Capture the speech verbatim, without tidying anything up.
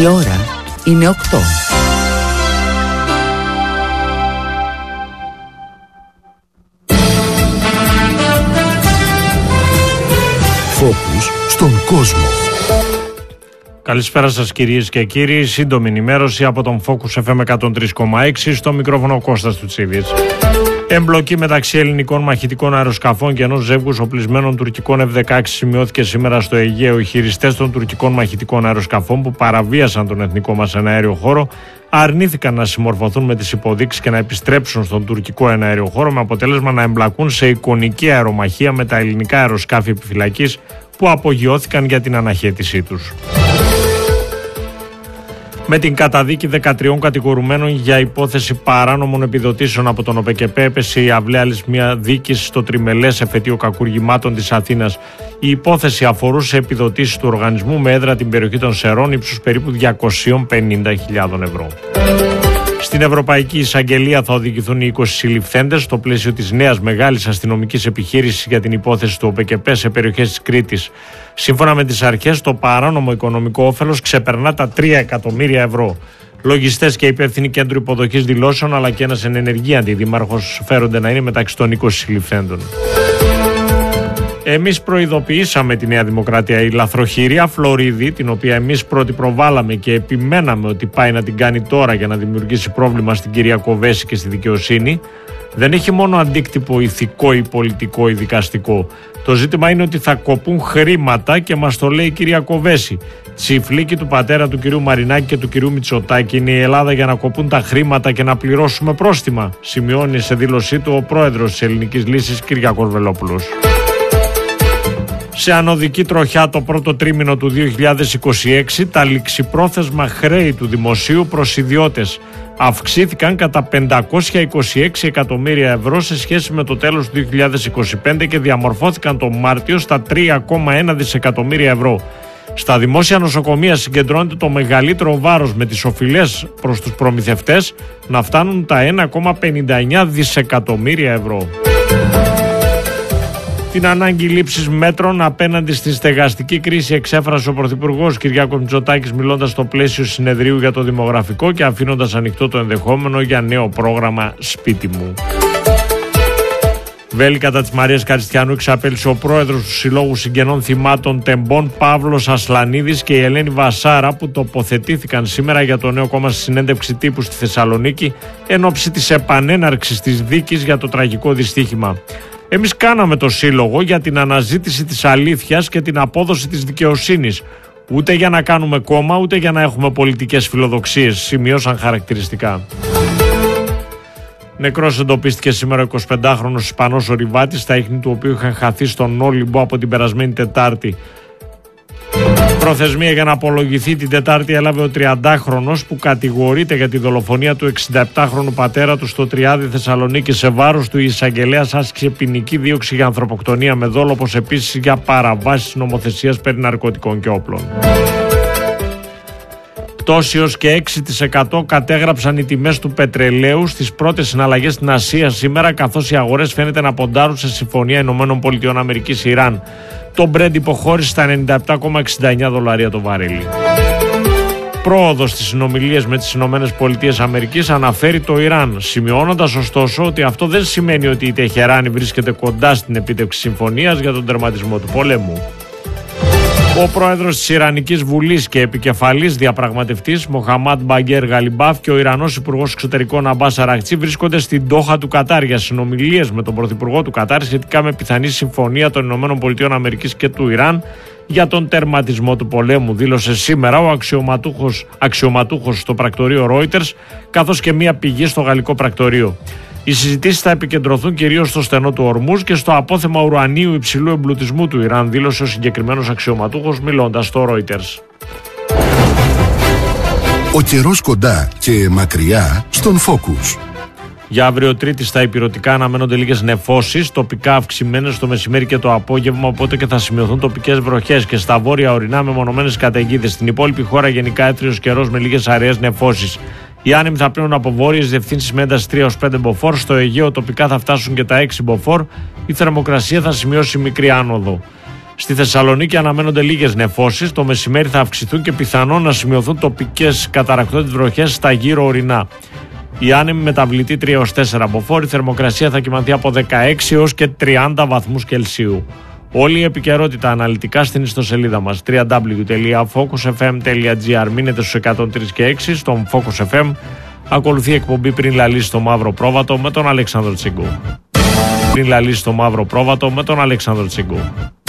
Η ώρα είναι οκτώ. Φόκους στον κόσμο. Καλησπέρα σας κυρίες και κύριοι. Σύντομη ενημέρωση από τον Focus εφ εμ εκατόν τρία κόμμα έξι. Στο μικρόφωνο Κώστας Τουτσίδης. Εμπλοκή μεταξύ ελληνικών μαχητικών αεροσκαφών και ενός ζεύγους οπλισμένων τουρκικών εφ δεκαέξι σημειώθηκε σήμερα στο Αιγαίο. Οι χειριστές των τουρκικών μαχητικών αεροσκαφών που παραβίασαν τον εθνικό μας εναέριο χώρο αρνήθηκαν να συμμορφωθούν με τις υποδείξεις και να επιστρέψουν στον τουρκικό εναέριο χώρο, με αποτέλεσμα να εμπλακούν σε εικονική αερομαχία με τα ελληνικά αεροσκάφη επιφυλακής που απογειώθηκαν για την αναχέτησή τους. Με την καταδίκη δεκατριών κατηγορουμένων για υπόθεση παράνομων επιδοτήσεων από τον ΟΠΕΚΕΠΕ, έπεσε η αυλαία μια δίκη στο τριμελές εφετείο κακουργημάτων της Αθήνας. Η υπόθεση αφορούσε επιδοτήσεις του οργανισμού με έδρα την περιοχή των Σερών ύψους περίπου διακόσιες πενήντα χιλιάδες ευρώ. Στην Ευρωπαϊκή Εισαγγελία θα οδηγηθούν οι είκοσι συλληφθέντες στο πλαίσιο της νέας μεγάλης αστυνομικής επιχείρησης για την υπόθεση του ΟΠΕΚΕΠΕ σε περιοχές της Κρήτης. Σύμφωνα με τις αρχές, το παράνομο οικονομικό όφελος ξεπερνά τα τρία εκατομμύρια ευρώ. Λογιστές και υπεύθυνοι κέντρου υποδοχής δηλώσεων, αλλά και ένας εν ενεργεία αντιδήμαρχος φέρονται να είναι μεταξύ των είκοσι συλληφθέντων. Εμείς προειδοποιήσαμε τη Νέα Δημοκρατία. Η λαθροχειρία Φλωρίδη, την οποία εμείς πρώτοι προβάλαμε και επιμέναμε ότι πάει να την κάνει τώρα για να δημιουργήσει πρόβλημα στην κυρία Κοβέση και στη δικαιοσύνη, δεν έχει μόνο αντίκτυπο ηθικό ή πολιτικό ή δικαστικό. Το ζήτημα είναι ότι θα κοπούν χρήματα και μας το λέει η κυρία Κοβέση. Τσιφλίκη του πατέρα του κυρίου Μαρινάκη και του κυρίου Μητσοτάκη είναι η Ελλάδα για να κοπούν τα χρήματα και να πληρώσουμε πρόστιμα, σημειώνει σε δήλωσή του ο πρόεδρος της Ελληνικής Λύσης Κυριάκος Βελόπουλος. Σε ανωδική τροχιά το πρώτο τρίμηνο του δύο χιλιάδες είκοσι έξι, τα ληξιπρόθεσμα χρέη του δημοσίου προς ιδιώτες αυξήθηκαν κατά πεντακόσια είκοσι έξι εκατομμύρια ευρώ σε σχέση με το τέλος του δύο χιλιάδες είκοσι πέντε και διαμορφώθηκαν τον Μάρτιο στα τρία κόμμα ένα δισεκατομμύρια ευρώ. Στα δημόσια νοσοκομεία συγκεντρώνεται το μεγαλύτερο βάρος, με τις οφειλές προς τους προμηθευτές να φτάνουν τα ένα κόμμα πενήντα εννέα δισεκατομμύρια ευρώ. Την ανάγκη λήψης μέτρων απέναντι στη στεγαστική κρίση εξέφρασε ο Πρωθυπουργός Κυριάκος Μητσοτάκης, μιλώντας στο πλαίσιο συνεδρίου για το δημογραφικό και αφήνοντας ανοιχτό το ενδεχόμενο για νέο πρόγραμμα «Σπίτι μου». Βέλη κατά της Μαρίας Καριστιανού εξαπέλυσε ο πρόεδρος του Συλλόγου Συγγενών Θυμάτων Τεμπών Παύλος Ασλανίδης και η Ελένη Βασάρα, που τοποθετήθηκαν σήμερα για το νέο κόμμα στη συνέντευξη τύπου στη Θεσσαλονίκη εν ώψη της επανέναρξης της δίκης για το τραγικό δυστύχημα. Εμείς κάναμε το σύλλογο για την αναζήτηση της αλήθειας και την απόδοση της δικαιοσύνης. Ούτε για να κάνουμε κόμμα, ούτε για να έχουμε πολιτικές φιλοδοξίες, σημειώσαν χαρακτηριστικά. Νεκρός εντοπίστηκε σήμερα ο εικοσιπεντάχρονος Ισπανός ορειβάτης, τα ίχνη του οποίου είχαν χαθεί στον Όλυμπο από την περασμένη Τετάρτη. Προθεσμία για να απολογηθεί την Τετάρτη έλαβε ο τριαντάχρονος που κατηγορείται για τη δολοφονία του εξηνταεπτάχρονου πατέρα του στο Τριάδι Θεσσαλονίκη. Σε βάρος του η εισαγγελέας άσκησε ποινική δίωξη για ανθρωποκτονία με δόλο, όπως επίσης για παραβάσεις νομοθεσίας περί ναρκωτικών και όπλων. Πτώση ως και έξι τοις εκατό κατέγραψαν οι τιμές του πετρελαίου στις πρώτες συναλλαγές στην Ασία σήμερα, καθώς οι αγορές φαίνεται να ποντάρουν σε συμφωνία Ηνωμένων Πολιτειών Αμερικής Ιράν. Το Brent υποχώρησε στα ενενήντα επτά κόμμα εξήντα εννέα δολάρια το βαρέλι. Πρόοδος στις συνομιλίες με τις Ηνωμένες Πολιτείες Αμερικής αναφέρει το Ιράν, σημειώνοντας ωστόσο ότι αυτό δεν σημαίνει ότι η Τεχεράνη βρίσκεται κοντά στην επίτευξη συμφωνίας για τον τερματισμό του πολέμου. Ο πρόεδρος της Ιρανικής Βουλής και επικεφαλής διαπραγματευτής Μοχαμάντ Μπαγκέρ Γαλιμπάφ και ο Ιρανός Υπουργός Εξωτερικών Αμπάς Αραχτσί βρίσκονται στην Ντόχα του Κατάρ για συνομιλίες με τον Πρωθυπουργό του Κατάρ σχετικά με πιθανή συμφωνία των ΗΠΑ και του Ιράν για τον τερματισμό του πολέμου, δήλωσε σήμερα ο αξιωματούχος, αξιωματούχος στο πρακτορείο Reuters, καθώς και μία πηγή στο γαλλικό πρακτορείο. Οι συζητήσεις θα επικεντρωθούν κυρίως στο στενό του Ορμούζ και στο απόθεμα ουρανίου υψηλού εμπλουτισμού του Ιράν, δήλωσε ο συγκεκριμένος αξιωματούχος μιλώντας στο Reuters. Ο καιρός κοντά και μακριά στον Focus. Για αύριο Τρίτη στα ηπειρωτικά αναμένονται λίγες νεφώσεις, τοπικά αυξημένες το μεσημέρι και το απόγευμα, οπότε και θα σημειωθούν τοπικές βροχές και στα βόρεια ορεινά μεμονωμένες καταιγίδες. Στην υπόλοιπη χώρα γενικά έθριος καιρός με λίγες αραίες νεφώσεις. Οι άνεμοι θα πλύνουν από βόρειες διευθύνσεις με ένταση τρία έως πέντε μποφόρ. Στο Αιγαίο τοπικά θα φτάσουν και τα έξι μποφόρ. Η θερμοκρασία θα σημειώσει μικρή άνοδο. Στη Θεσσαλονίκη αναμένονται λίγες νεφώσεις. Το μεσημέρι θα αυξηθούν και πιθανόν να σημειωθούν τοπικές καταρρακτώδεις βροχές στα γύρω ορεινά. Η άνεμη μεταβλητή τρία έως τέσσερα μποφόρ, η θερμοκρασία θα κυμανθεί από δεκαέξι έως και τριάντα βαθμούς Κελσίου. Όλη η επικαιρότητα αναλυτικά στην ιστοσελίδα μας double-u double-u double-u τελεία focus f m τελεία g r. Μείνετε στους εκατόν τρία και έξι. Στον Focus εφ εμ ακολουθεί εκπομπή Πριν λαλήσει το μαύρο πρόβατο με τον Αλέξανδρο Τσιγκού. Πριν λαλήσει το μαύρο πρόβατο με τον Αλέξανδρο Τσιγκού.